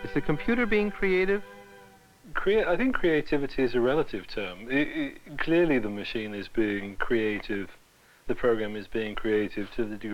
Is the computer being creative? I think creativity is a relative term. Clearly the machine is being creative, the program is being creative to the degree